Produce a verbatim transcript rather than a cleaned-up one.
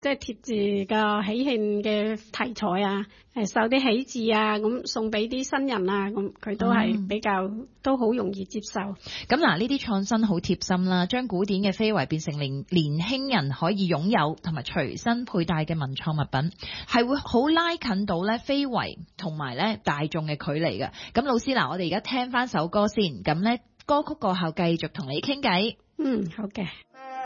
即係貼住個喜慶嘅題材啊，誒繡啲喜字啊，咁送俾啲新人啊，咁佢都係比較、嗯、都好容易接受。 咁嗱，呢啲創新好貼心啦，將古典嘅非遺變成年年輕人可以擁有同埋隨身佩戴嘅文創物品，係會好拉近到咧非遺同埋咧大眾嘅距離嘅。咁老師嗱，我哋而家聽翻首歌先，咁咧歌曲過後繼續同你傾偈。 嗯，好嘅。